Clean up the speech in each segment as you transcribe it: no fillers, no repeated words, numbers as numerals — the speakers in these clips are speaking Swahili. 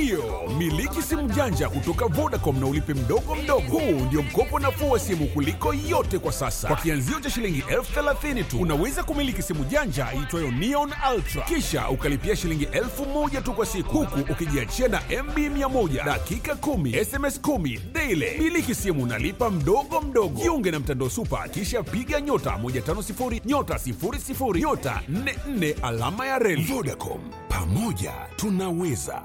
Ndiyo, miliki simu janja kutoka Vodacom na ulipe mdogo mdogo. Huu ndio mkopo nafuu wa simu kuliko yote kwa sasa. Kwa kianzio cha shilingi 30,000 tu unaweza kumiliki simu janja iitwayo Neon Ultra. Kisha ukalipia shilingi 1,000 tu kwa siku, huku ukijiachia na MB 100 dakika 10 SMS 10 daily. Miliki simu nalipa mdogo mdogo. Jiunge na mtandao Super, kisha piga nyota 150 nyota 00 nyota 44 alama ya reli. Vodacom, pamoja tunaweza.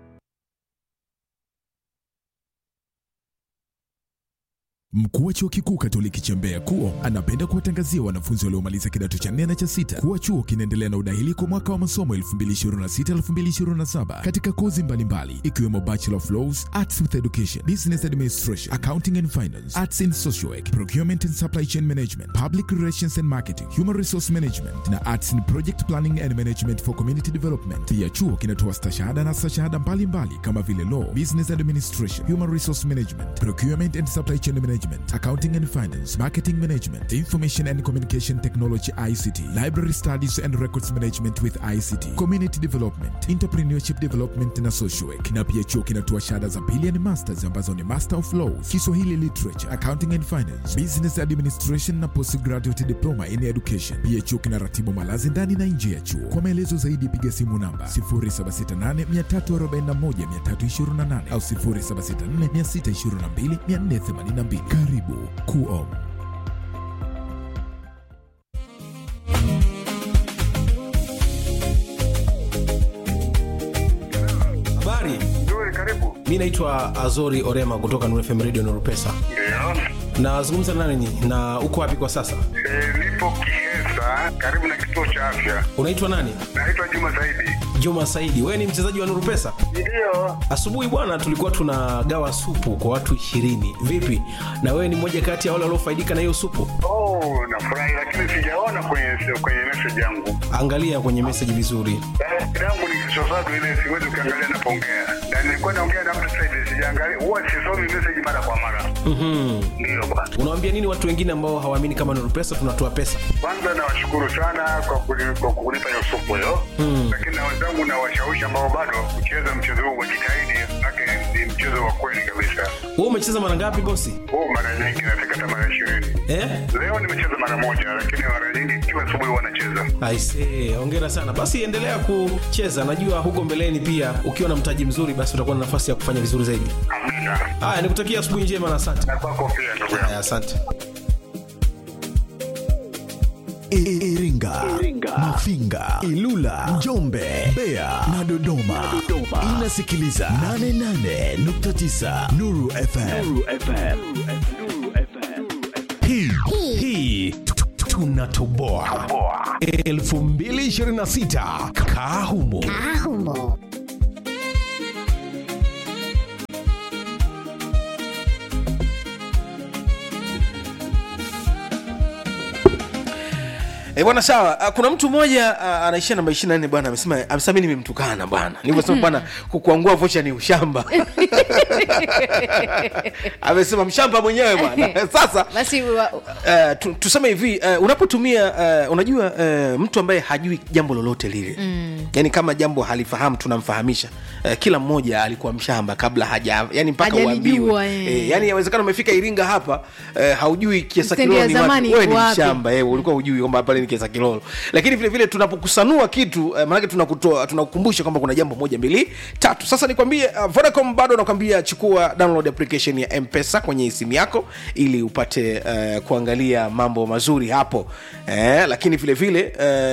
Mkuu wa Chuo Kikuu Katoliki cha Mbeya KUO anapenda kuwatangazia wanafunzi waliomaliza kidato cha 4 na cha 6 kuwa chuo kinaendelea na udahili kwa mwaka wa masomo 2026-2027 katika kozi mbalimbali ikiwemo Bachelor of Laws, Arts with Education, Business Administration, Accounting and Finance, Arts in Social Work, Procurement and Supply Chain Management, Public Relations and Marketing, Human Resource Management na Arts in Project Planning and Management for Community Development. Pia chuo kinatoa stashahada na stashahada mbalimbali kama vile Law, Business Administration, Human Resource Management, Procurement and Supply Chain Management, Accounting and Finance, Marketing Management, Information and Communication Technology ICT, Library Studies and Records Management with ICT, Community Development, Entrepreneurship Development na Social Work. Na pia chuo kinatoa shahada za pili and masters ambazo ni Master of Laws, Kiswahili Literature, Accounting and Finance, Business Administration na Postgraduate Diploma in Education. Pia chuo kinaratibu malazi ndani na nje ya chuo. Kwa maelezo zaidi piga simu namba 0768341328 au 0764622482. Karibu KUO. Habari. Nzuri, karibu. Mimi naitwa Azori Orema kutoka Nuru FM Radio Nuru Pesa. Ndio. Nazungumza na nani na uko wapi kwa sasa? Nipo Kihesa, karibu na kituo cha afya. Unaitwa nani? Naitwa Juma Saidi. Juma Saidi. Wewe ni mchezaji wa Nuru Pesa? Ndio. Asubuhi bwana tulikuwa tunagawa supu kwa watu 20. Vipi? Na wewe ni mmoja kati ya wale waliofaidika na hiyo supu? Oh, nafurahi lakini sijaona kwenye message yangu. Angalia kwenye message vizuri. Yangu ni kishosabu ile siwezi kuangalia napoongea. Na nilikuwa naongea na mtu sasa sijaangalia. Huwa sisomi message mara kwa mara. Ndio bwana. Unawaambia nini watu wengine ambao hawaamini kama Nuru Pesa tunatoa pesa? Kwanza nawashukuru sana kwa kunipa hiyo supu hiyo. Lakini na wenzangu na washawishi ambao bado kucheza mchezo huu wajitahidi, maana ni mchezo wa kweli kabisa. Wewe umecheza mara ngapi bosi? Mara nyingi nafika hata mara 20. Leo nimecheza mara moja lakini mara nyingi kila asubuhi wanacheza. I see. Hongera sana. Basi endelea kucheza. Najua huko mbeleni pia ukiwa na mtaji mzuri basi utakuwa na nafasi ya kufanya vizuri zaidi. Amina. Haya, nikutakia asubuhi njema na asante. Na kwako pia ndugu yangu. Haya, asante. Iringa, Mafinga, Ilula, Njombe, Mbeya na Dodoma. Inasikiliza 88.9 Nuru FM. Hii tunatoboa 2026 Kahumo. Bwana sawa, kuna mtu mmoja anaishia namba 24 bwana amesema mimi nimemtukana bwana. Nilivyosema bwana kukuangua vocha ni ushamba. Amesema mshamba mwenyewe bwana. Sasa basi tuseme hivi, unapotumia unajua mtu ambaye hajui jambo lolote lile. Yaani kama jambo halifahamu tunamfahamisha. Kila mmoja alikuwa mshamba kabla yani mpaka uambiwe. Yani inawezekana umefika Iringa hapa haujui kiasa kilolo ni wapi. Wewe ni mshamba, ulikuwa hujui kwamba pale ni kiasa kilolo. Lakini vile vile tunapokusanua kitu maana yake tunakukumbusha kwamba kuna jambo 1 2 3. Sasa nikwambie Vodacom bado nakwambia chukua download application ya M-Pesa kwenye simu yako ili upate kuangalia mambo mazuri hapo. Lakini vile vile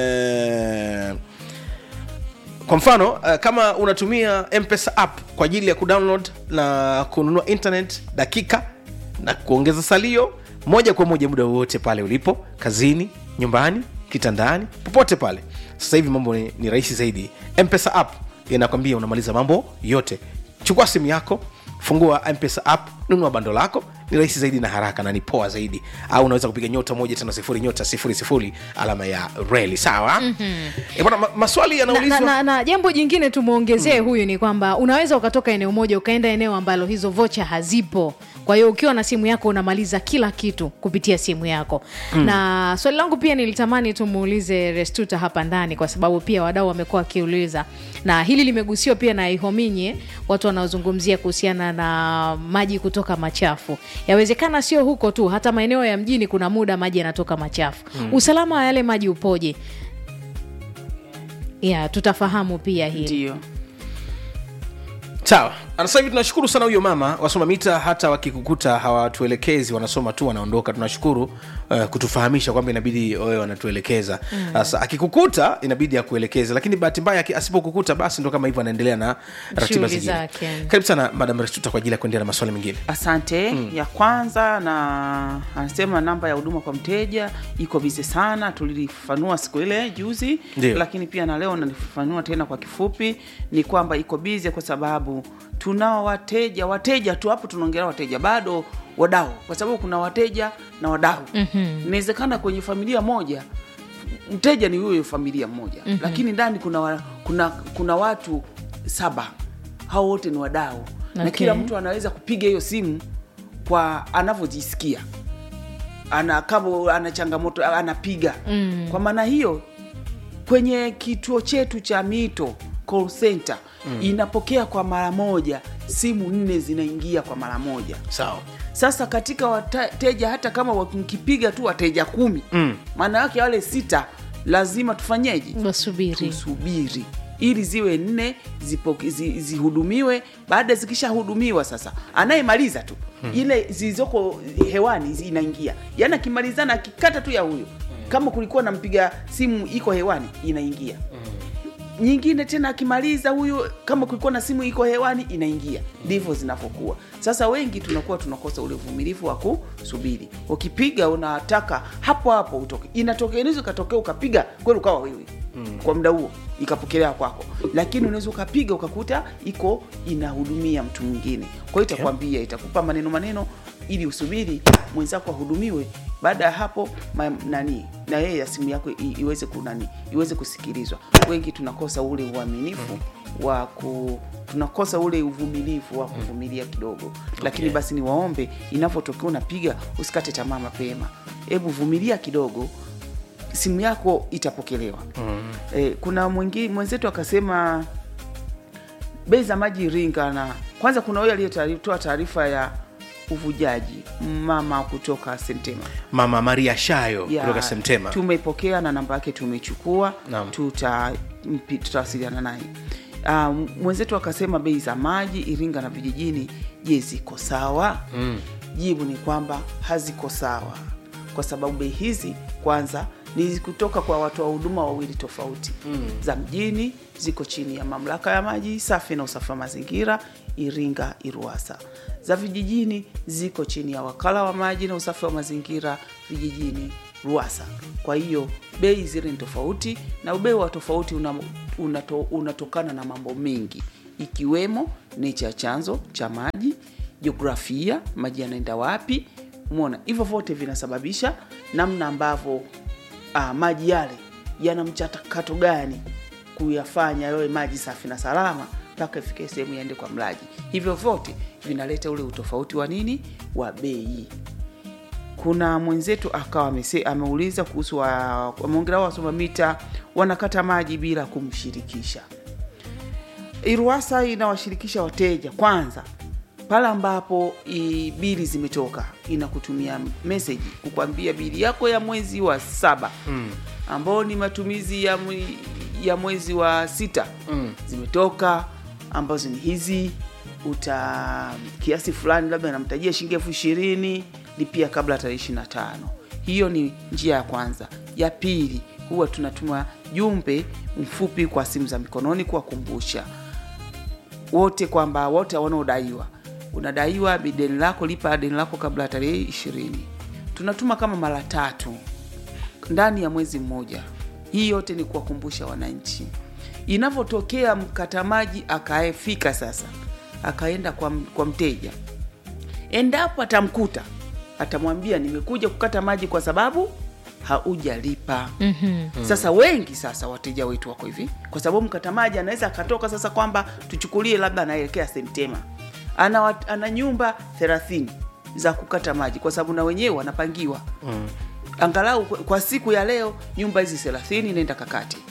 kwa mfano kama unatumia M-Pesa app kwa ajili ya kudownload na kununua internet dakika na kuongeza salio moja kwa moja muda wote pale ulipo, kazini, nyumbani, kitandani, popote pale. Sasa hivi mambo ni rahisi zaidi. M-Pesa app inakwambia unamaliza mambo yote. Chukua simu yako, fungua M-Pesa app, nunua bando lako, ni rahisi zaidi na haraka na ni poa zaidi. Au unaweza kupiga *150*00 alama ya reli, sawa? Bwana maswali yanaulizwa na jambo jingine tumuongezee huyu ni kwamba unaweza ukatoka eneo moja ukaenda eneo ambalo hizo vocha hazipo. Kwa hiyo ukiwa na simu yako unamaliza kila kitu kupitia simu yako. Na swali langu pia nilitamani tumuulize Restuta hapa ndani kwa sababu pia wadau wamekuwa wakiuliza Na hili limegusiwa pia na Ihominye, watu wanaozungumzia kuhusiana na maji kutoka machafu. Yawezekana sio huko tu, hata maeneo ya mjini kuna muda maji yanatoka machafu. Usalama wa yale maji upoje? Tutafahamu pia hili. Ndio. Sawa. Sasa hivi tunashukuru sana huyo mama wasoma mita, hata wakikukuta hawatuelekezi, wanasoma tu wanaondoka. Tunashukuru kutufahamisha kwamba inabidi wewe wanatuelekeza. Sasa akikukuta inabidi akuelekeze, lakini bahati mbaya asipokukuta basi ndo kama hivyo anaendelea na ratiba zingine. Karibu sana Madam Restuta kwa ajili ya kuendelea na maswali mengine. Asante. Ya kwanza, na anasema namba ya huduma kwa mteja iko busy sana, tulifafanua siku ile juzi. Ndiyo. Lakini pia na leo nalifafanua tena kwa kifupi, ni kwamba iko busy kwa sababu tunao wateja tu. Hapo tunaongelea wateja, bado wadau, kwa sababu kuna wateja na wadau. Inawezekana kwenye familia moja mteja ni huyo familia moja, lakini ndani kuna watu 7, hao wote ni wadau. Na kila mtu anaweza kupiga hiyo simu kwa anavyojisikia, kama ana changamoto anapiga. Kwa maana hiyo kwenye kituo chetu cha Mito call center inapokea kwa mara moja simu 4 zinaingia kwa mara moja. Sawa. Sasa katika wateja, hata kama wakipiga tu wateja 10, maana yake wale 6 lazima tufanyeje? Tusubiri ili ziwe 4 zihudumiwe. Baada zikishahudumiwa, sasa anayemaliza tu ile zilizoko hewani inaingia. Yaani akimalizana, akikata tu ya huyo, kama kulikuwa nampiga simu iko hewani inaingia. Nyingine tena akimaliza huyo, kama kulikuwa na simu iko hewani inaingia. Ndivyo zinavyokuwa. Sasa wengi tunakosa ule uvumilivu wa kusubiri. Ukipiga unataka hapo hapo utoke. Inaweza katokea ukapiga kweli ukawa wewe. Kwa muda huo ikapokelea kwako. Lakini unaweza ukapiga ukakuta iko inahudumia mtu mwingine. Kwa hiyo itakwambia, itakupa maneno ili usubiri mwenzako ahudumiwe. Baada ya hapo na yeye ya simu yako iweze kusikilizwa. Wengi tunakosa ule uaminifu tunakosa ule uvumilivu wa kuvumilia kidogo. Lakini basi niwaombe, inapotokea unapiga, usikate tamaa mapema. Hebu vumilia kidogo, simu yako itapokelewa. Kuna mwenzetu akasema bei za maji Iringa, na kwanza kuna huyo aliyetoa taarifa ya uvujaji, mama kutoka Sentema, Mama Maria Shayo kutoka Sentema. Tumepokea na namba yake tumechukua, tutawasiliana naye. Mwenzetu akasema bei za maji Iringa na vijijini, je, ziko sawa? Jibu ni kwamba haziko sawa, kwa sababu bei hizi kwanza ni kutoka kwa watu wa huduma wawili tofauti. Za mjini ziko chini ya Mamlaka ya Maji Safi na Usafi wa Mazingira Iringa Iruwasa. Za vijijini ziko chini ya Wakala wa Maji na Usafi wa Mazingira Vijijini Ruwasa. Kwa hiyo bei zile ni tofauti, na ubei wa tofauti unatokana na mambo mengi, ikiwemo nature ya chanzo cha maji, jiografia, maji yanaenda wapi. Umeona, hivyo vote vinasababisha namna ambavyo maji yale yana mchakato gani kuyafanya yawe maji safi na salama mpaka ifike sehemu yaende kwa mlaji. Hivyo vote vinaleta ule utofauti wa nini? Wa bei. Kuna mwenzetu akawa ameuliza kuhusu ameongelea wasoma mita wanakata maji bila kumshirikisha. Iruwasa inawashirikisha wateja kwanza pale ambapo bili zimetoka, inakutumia message kukwambia bili yako ya mwezi wa 7 ambao ni matumizi ya mwezi wa 6 zimetoka, ambazo ni hizi. Kiasi fulani labda namtajia shilingi 20,000, lipia kabla tarehe 25. Hiyo ni njia ya kwanza. Ya pili, huwa tunatuma jumbe mfupi kwa simu za mikononi kuwakumbusha wote kwamba wote wanaodaiwa, unadaiwa deni lako, lipa deni lako kabla tarehe 20. Tunatuma kama mara 3 ndani ya mwezi mmoja. Hii yote ni kuwakumbusha wananchi. Inavyotokea mkatamaji akaefika sasa, akaenda kwa mteja, endapo atamkuta, atamwambia nimekuja kukata maji kwa sababu haujalipa. Sasa wengi wateja wetu wako hivi, kwa sababu mkatamaji anaweza akatoka sasa kwamba tuchukulie labda anaelekea Sentema, ana nyumba 30 za kukata maji, kwa sababu na wenyewe wanapangiwa. Angalau kwa siku ya leo nyumba hizi 30 nenda kakati.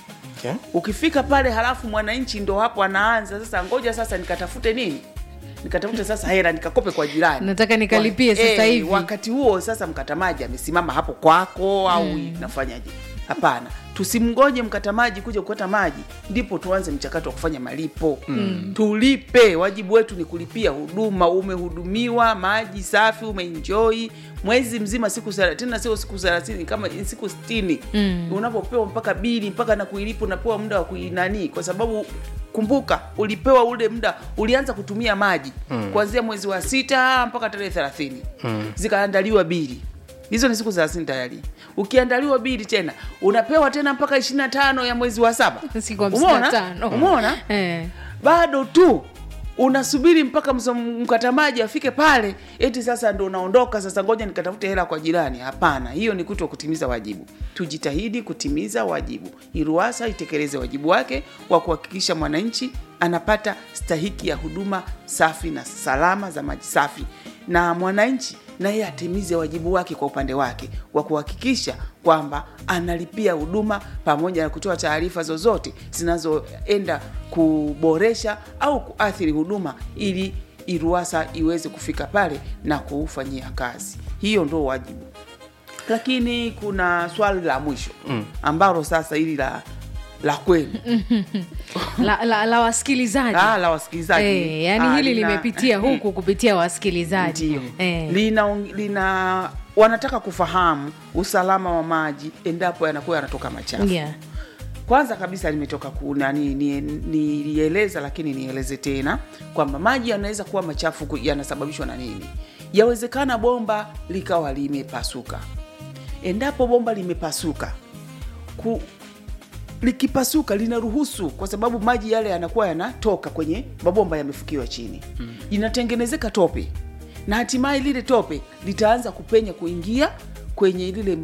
Okay. Ukifika pale halafu mwananchi ndo hapo anaanza sasa, ngoja sasa nikatafute nini, nikatafute sasa hela nikakope kwa jirani, nataka nikalipie sasa hivi. Wakati huo sasa mkatamaji amesimama hapo kwako au nafanyaje? Hapana, tusimngoje mkatamaji kuja kukata maji ndipo tuanze mchakato wa kufanya malipo. Tulipe, wajibu wetu ni kulipia huduma. Umehudumiwa maji safi, umeenjoy mwezi mzima, siku 30, tena sio siku 30, kama siku 60. Unapopewa mpaka bili mpaka na kuilipa unapewa muda wa kuinani, kwa sababu kumbuka ulipewa ule muda, ulianza kutumia maji kuanzia mwezi wa 6 mpaka tarehe 30. Zikaandaliwa bili. Hizo ni siku 30 tayari. Ukiandaliwa bili tena unapewa tena mpaka 25 ya mwezi wa 7. Siku 55. Umeona? Bado tu unasubiri mpaka mkatamaji afike pale eti sasa ndo unaondoka, sasa ngoja nikatafute hela kwa jirani. Hapana, hiyo ni kuto kutimiza wajibu. Tujitahidi kutimiza wajibu. RUWASA itekeleze wajibu wake wa kuhakikisha mwananchi anapata stahiki ya huduma safi na salama za maji safi, na mwananchi na yeye atimize wajibu wake kwa upande wake wa kuhakikisha kwamba analipia huduma pamoja na kutoa taarifa zozote zinazoenda kuboresha au kuathiri huduma, ili RUWASA iweze kufika pale na kufanyia kazi. Hiyo ndio wajibu. Lakini kuna swali la mwisho ambalo sasa hili la kweli la wasikilizaji. La wasikilizaji. Yani hili limepitia huku kupitia wasikilizaji. Lina wanataka kufahamu usalama wa maji endapo yanakuwa yanatoka machafu. Kwanza kabisa limetoka nilieleza, lakini nieleze tena kwamba maji yanaweza kuwa machafu yanasababishwa na nini. Yawezekana bomba likawa limepasuka. Endapo bomba limepasuka, likipasuka linaruhusu, kwa sababu maji yale yanakuwa yanatoka kwenye mabomba yamefukiwa chini, inatengenezeka tope, na hatimaye lile tope litaanza kupenya kuingia kwenye lile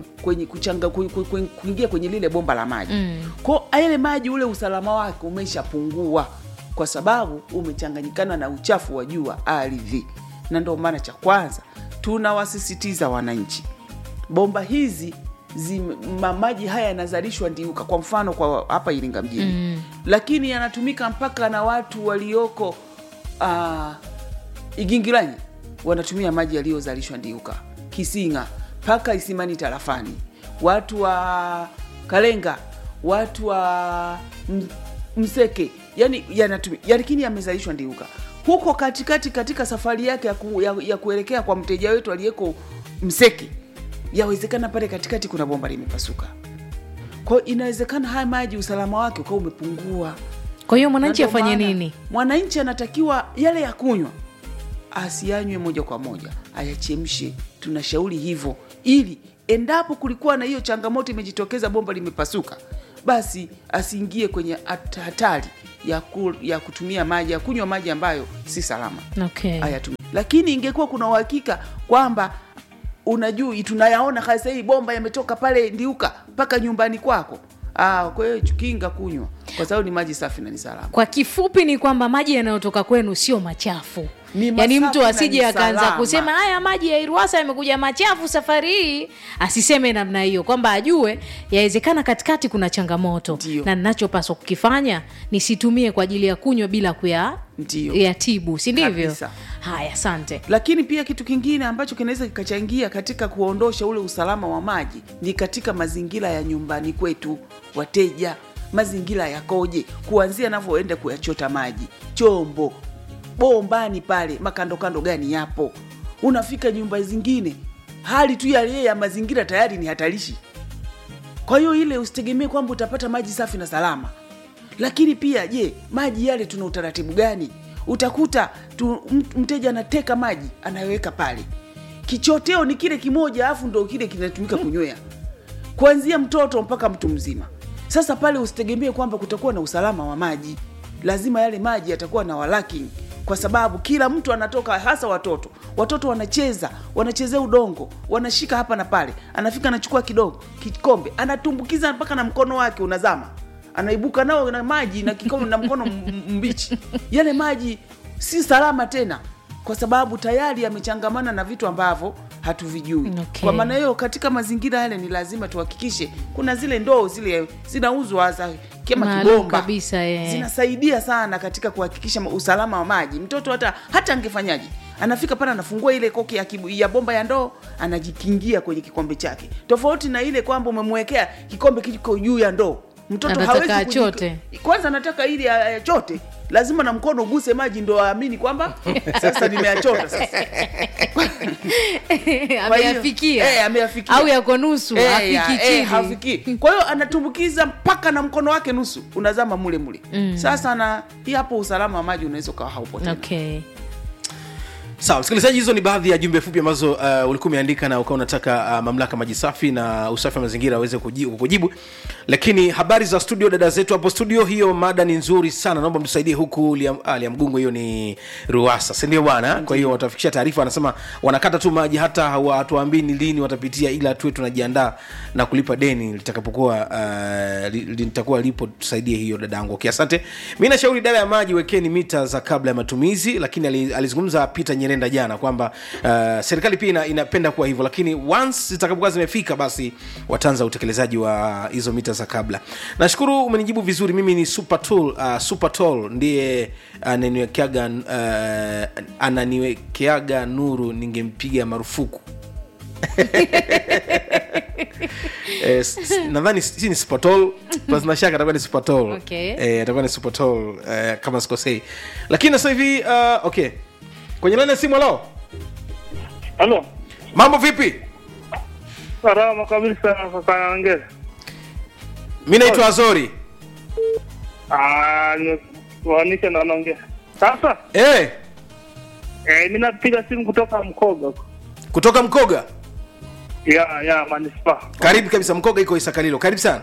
kuingia kwenye lile bomba la maji. Kwa yale maji, ule usalama wake umeshapungua kwa sababu umechanganyikana na uchafu wa juu wa ardhi. Na ndio maana cha kwanza tunawasisitiza wananchi, bomba hizi maji haya yanazalishwa Ndiuka, kwa mfano kwa hapa Iringa mjini, lakini yanatumika mpaka na watu walioko Igingilanyi wanatumia maji yaliyozalishwa Ndiuka, Kisinga mpaka Isimani tarafani, watu wa Kalenga, watu wa Mseke, yani yanatumia, lakini yamezalishwa Ndiuka. Huko katikati katika safari yake ya kuelekea kwa mteja wetu aliyeko Mseke, yawezekana pale katikati kuna bomba limepasuka. Kwa hiyo inawezekana haya maji usalama wake kwa umepungua. Kwa hiyo mwananchi afanye nini? Mwananchi anatakiwa yale ya kunywa asianywe moja kwa moja, ayachemshe. Tunashauri hivyo, ili endapo kulikuwa na hiyo changamoto imejitokeza, bomba limepasuka, basi asiingie kwenye hatari ya kutumia maji, ya kunywa maji ambayo si salama. Ayatumie. Lakini ingekuwa kuna uhakika kwamba unajua tunayaona sasa hii bomba yametoka pale Ndiuka mpaka nyumbani kwako, kwa hiyo kinga kunywa, kwa sababu ni maji safi na ni salama. Kwa kifupi ni kwamba maji yanayotoka kwenu sio machafu. Yaani mtu asije akaanza kusema haya maji ya RUWASA yamekuja machafu safari hii, asiseme namna hiyo, kwamba ajue yawezekana katikati kuna changamoto. Na ninachopaswa kukifanya ni situmie kwa ajili ya kunywa bila kuyatibu, si ndivyo? Haya, asante. Lakini pia kitu kingine ambacho kinaweza kikachangia katika kuondosha ule usalama wa maji ni katika mazingira ya nyumbani kwetu. Wateja, mazingira yakoje? Kuanzia anavyoenda kuyachota maji, chombo, bombani pale, makando kando gani yapo? Unafika nyumba zingine, hali tu ya mazingira tayari ni hatarishi. Kwa hiyo ile usitegemee kwamba utapata maji safi na salama. Lakini pia je, maji yale tuna utaratibu gani? Utakuta mteja anateka maji anayoweka pale, kichoteo ni kile kimoja, afu ndo kile kinatumika kunywea, kuanzia mtoto mpaka mtu mzima. Sasa pale usitegemee kwamba kutakuwa na usalama wa maji. Lazima yale maji yatakuwa na walaki, kwa sababu kila mtu anatoka, hasa watoto wanachezea udongo, wanashika hapa na pale, anafika anachukua kikombe, anatumbukiza mpaka na mkono wake unazama, anaibuka nao na maji na kikombe na mkono mbichi. Yale maji si salama tena, kwa sababu tayari yamechangamana na vitu ambavyo hatuvijui. Kwa maana hiyo katika mazingira yale ni lazima tuhakikishe kuna zile ndoo zile zinauzwa za kama kibomba kabisa, zinasaidia sana katika kuhakikisha usalama wa maji. Mtoto hata angefanyaje, anafika pale anafungua ile koki ya bomba ya ndoo, anajikingia kwenye kikombe chake, tofauti na ile kwamba umemwekea kikombe kiko juu ya ndoo. Mtoto hawezi chote. Kwanza anataka ili chote, lazima na mkono uguse maji ndo aamini kwamba sasa nimeachota sasa. Ameyafikia. Ameyafikia. Au yako nusu, hafiki chini. Hafiki. Kwa hiyo anatumbukiza mpaka na mkono wake nusu unazama mule mule. Sasa na hapo usalama wa maji unaweza kuwa haupo tena. Okay. Sawa, msikilizaji, hizo ni baadhi ya jumbe fupi ambazo ulikuwa umeandika na ukawa unataka mamlaka maji safi na usafi wa mazingira aweze kujibu. Lakini habari za studio, dada zetu hapo studio, hiyo mada ni nzuri sana. Naomba mtusaidie huku Liam Mgungo, hiyo ni Ruasa, si ndio bwana? Kwa hiyo watafikisha taarifa, wanasema wanakata tu maji, hata hawatuambii ni lini watapitia, ila tuwe tunajiandaa na kulipa deni litakapokuwa litakuwa lipo. Tusaidie hiyo dadangu. Okay, asante. Mimi nashauri idara ya maji, wekeni mita za kabla ya matumizi, lakini alizungumza Peter Nyerenda jana kwamba serikali pia inapenda kuwa hivyo, lakini once zitakapokuwa zimefika basi wataanza utekelezaji wa hizo mita za kabla. Nashukuru umenijibu vizuri. Mimi ni Super Toll ndiye ananiwekeaga nuru, ningempiga marufuku. Nadhani si ni Super Toll, basi na shaka atakuwa ni Super Toll. Okay. Atakuwa ni Super Toll kama sikosei. Lakini sasa hivi okay. Kwenye line ya simu, halo. Halo. Mambo vipi? Salama kabisa, kaka Angel. Mimi naitwa Azori. Wanisha na naongea. Sasa? Mimi napiga simu kutoka Mkoga. Kutoka Mkoga? Ya, manispaa. Karibu kabisa, Mkoga iko Isakalilo. Karibu sana.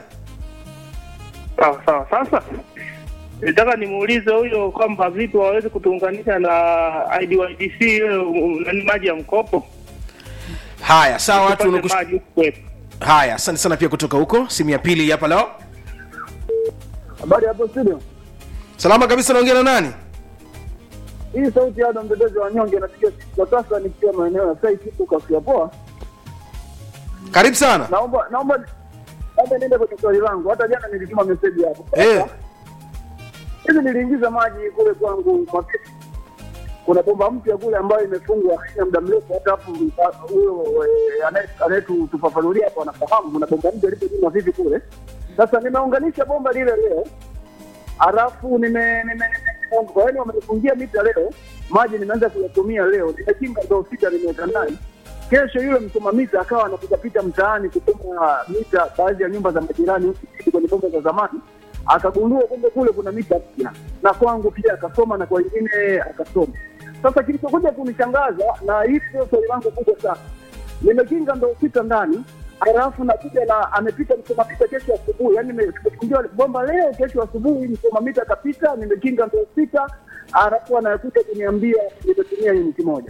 Sawa. Sasa nataka nimuulize huyo kwamba vipi waweze kutuunganisha na IDYDC na maji ya mkopo. Haya, sawa, watu haya, asante sana pia kutoka huko. Simu ya pili hapa leo. Habari hapo studio. Salama kabisa, naongea na nani? Hii sauti ya Adam Mtetezi wa Nyonge napiga kwa sasa nikiwa maeneo ya site huko kwa poa. Karibu sana. Naomba niende kwa swali langu. Hata jana nilituma message hapo. Hivi niliingiza maji kule kwangu kwa kitu. Kuna bomba mpya kule ambayo imefungwa kwa muda mrefu, hata hapo huyo anayetufafanulia hapo anafahamu kuna bomba mpya lipo juu vipi kule. Sasa nimeunganisha bomba lile leo. Alafu kwa hiyo wamenifungia mita leo. Maji nimeanza kuyatumia leo. Nimekinga ndoo sita nimeweka ndani. Kesho yule msoma mita akawa anapita mtaani kusoma mita baadhi ya nyumba za majirani huko kwenye bomba za zamani. Akagundua kumbe kule kuna mita pia. Na kwangu pia akasoma na kwa wengine akasoma. Sasa kilichokuja kunishangaza na hili ndio swali langu kubwa sana. Nimekinga ndoo sita ndani, alafu nakuja na amepita msoma mita kesho asubuhi. Yaani nimefungia bomba leo, kesho asubuhi msoma mita kapita, nimekinga ndoo sita, alafu anakuja kuniambia nimetumia unit moja.